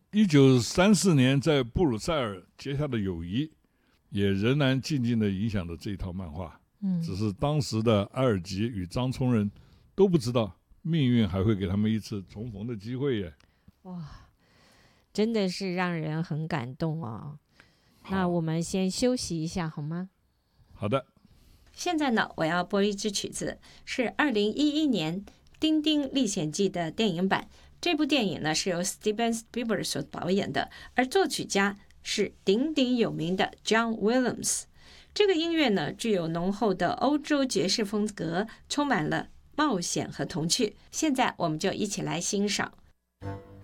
1934年在布鲁塞尔结下的友谊，也仍然静静地影响着这一套漫画。只是当时的埃尔吉与张聪仁都不知道，命运还会给他们一次重逢的机会耶。 哇，真的是让人很感动哦。那我们先休息一下好吗？ 好的。 现在呢，我要播一支曲子，是2011年《丁丁历险记》的电影版。这部电影呢是由 Steven Spielberg 所导演的，而作曲家是鼎鼎有名的 John Williams。这个音乐呢具有浓厚的欧洲爵士风格，充满了冒险和童趣。现在我们就一起来欣赏